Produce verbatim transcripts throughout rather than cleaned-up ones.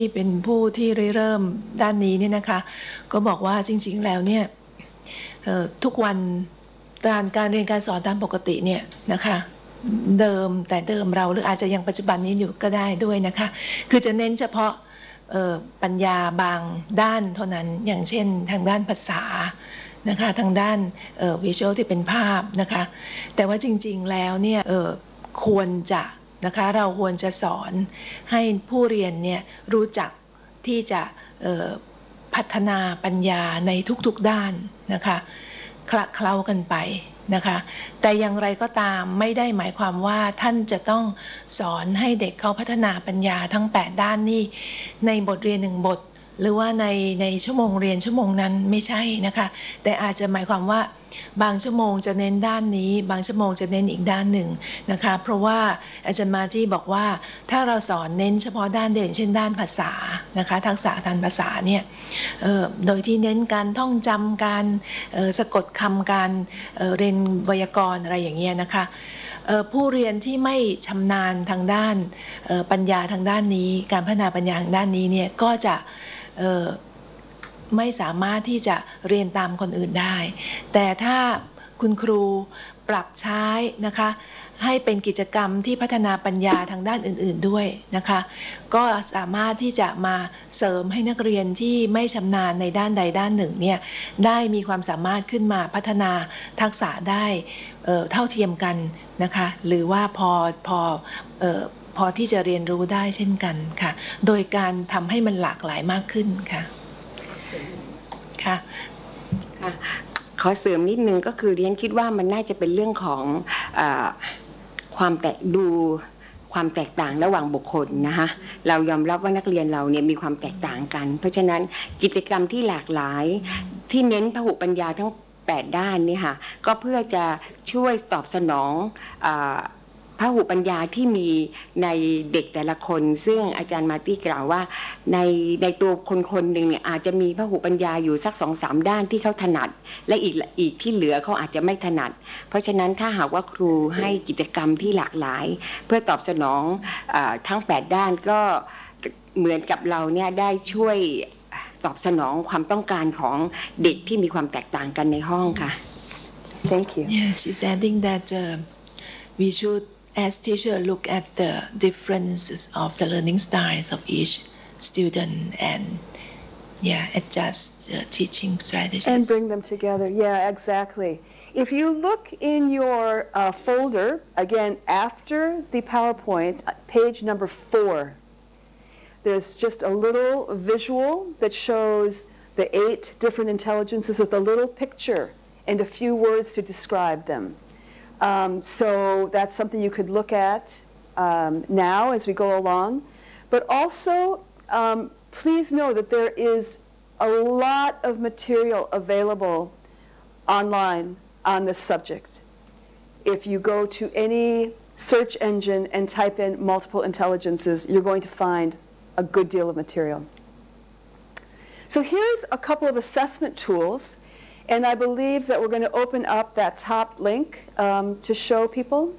ที่เป็นผู้ที่เริ่มด้านนี้เนี่ยนะคะก็บอกว่าจริงๆแล้วเนี่ยทุกวันการการเรียนการสอนตามปกติเนี่ยนะคะเดิมแต่เดิมเราหรืออาจจะยังปัจจุบันนี้อยู่ก็ได้ด้วยนะคะคือจะเน้นเฉพาะปัญญาบางด้านเท่านั้นอย่างเช่นทางด้านภาษานะคะทางด้านวิชวลที่เป็นภาพนะคะแต่ว่าจริงๆแล้วเนี่ยควรจะนะคะเราควรจะสอนให้ผู้เรียนเนี่ยรู้จักที่จะพัฒนาปัญญาในทุกๆด้านนะคะคละเคล้ากันไปนะคะแต่อย่างไรก็ตามไม่ได้หมายความว่าท่านจะต้องสอนให้เด็กเขาพัฒนาปัญญาทั้งแปดด้านนี้ในบทเรียนหนึ่งบทหรือว่าในในชั่วโมงเรียนชั่วโมงนั้นไม่ใช่นะคะแต่อาจจะหมายความว่าบางชั่วโมงจะเน้นด้านนี้บางชั่วโมงจะเน้นอีกด้านหนึ่งนะคะเพราะว่าอาจารย์มาจี้บอกว่าถ้าเราสอนเน้นเฉพาะด้านเด่นเช่นด้านภาษานะคะทักษะทางภาษาเนี่ยโดยที่เน้นการท่องจำการสะกดคำการเรียนไวยากรณ์อะไรอย่างเงี้ยนะคะผู้เรียนที่ไม่ชำนาญทางด้านปัญญาทางด้านนี้การพัฒนาปัญญาทางด้านนี้เนี่ยก็จะไม่สามารถที่จะเรียนตามคนอื่นได้แต่ถ้าคุณครูปรับใช้นะคะให้เป็นกิจกรรมที่พัฒนาปัญญาทางด้านอื่นๆด้วยนะคะก็สามารถที่จะมาเสริมให้นักเรียนที่ไม่ชำนาญในด้านใดด้านหนึ่งเนี่ยได้มีความสามารถขึ้นมาพัฒนาทักษะได้เอ่อเท่าเทียมกันนะคะหรือว่าพอพอเอ่อพอที่จะเรียนรู้ได้เช่นกันค่ะโดยการทำให้มันหลากหลายมากขึ้นค่ะค่ะค่ะขอเสริมนิดนึงก็คือเรียนคิดว่ามันน่าจะเป็นเรื่องของอ่าความแตกดูความแตกต่างระหว่างบุคคลนะคะเรายอมรับว่านักเรียนเราเนี่ยมีความแตกต่างกันเพราะฉะนั้นกิจกรรมที่หลากหลายที่เน้นพหุปัญญาทั้งแปดด้านนี่ค่ะก็เพื่อจะช่วยตอบสนองอ่าพหุปัญญาที่มีในเด็กแต่ละคนซึ่งอาจารย์มาร์ตี้กล่าวว่าในในตัวคนคนหนึ่งเนี่ยอาจจะมีพหุปัญญาอยู่สัก สองถึงสาม ด้านที่เขาถนัดและอีกอีกที่เหลือเขาอาจจะไม่ถนัดเพราะฉะนั้นถ้าหากว่าครูให้กิจกรรมที่หลากหลายเพื่อตอบสนองอ่าทั้งแปดด้านก็เหมือนกับเราเนี่ยได้ช่วยตอบสนองความต้องการของเด็กที่มีความแตกต่างกันในห้องค่ะ Thank you. Yeah, she's adding that uh, we should as teacher look at the differences of the learning styles of each student and yeah adjust the teaching strategies and bring them together. Yeah, exactly. If you look in your uh, folder again after the PowerPoint, page number four, there's just a little visual that shows the eight different intelligences with a little picture and a few words to describe them. Um, so that's something you could look at um, now as we go along. But also, um, please know that there is a lot of material available online on this subject. If you go to any search engine and type in multiple intelligences, you're going to find a good deal of material. So here's a couple of assessment tools. And I believe that we're going to open up that top link um, to show people.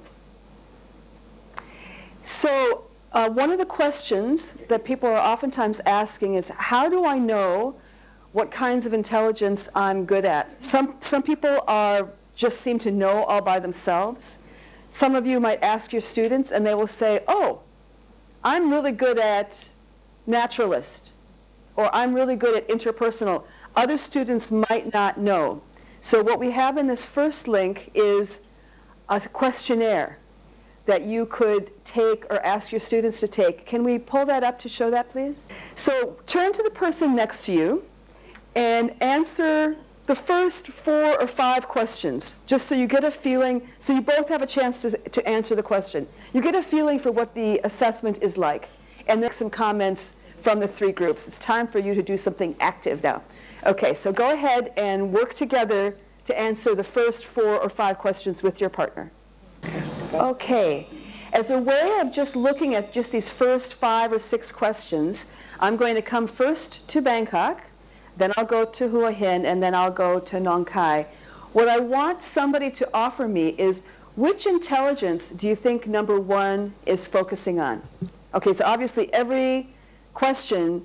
So uh, one of the questions that people are oftentimes asking is, how do I know what kinds of intelligence I'm good at? Some, some people are just seem to know all by themselves. Some of you might ask your students, and they will say, oh, I'm really good at naturalist, or I'm really good at interpersonal. Other students might not know. So what we have in this first link is a questionnaire that you could take or ask your students to take. Can we pull that up to show that, please? So turn to the person next to you and answer the first four or five questions, just so you get a feeling, so you both have a chance to, to answer the question. You get a feeling for what the assessment is like, and then some comments from the three groups. It's time for you to do something active now. Okay, so go ahead and work together to answer the first four or five questions with your partner. Okay, as a way of just looking at just these first five or six questions, I'm going to come first to Bangkok, then I'll go to Hua Hin, and then I'll go to Nong Khai. What I want somebody to offer me is, which intelligence do you think number one is focusing on? Okay, so obviously every question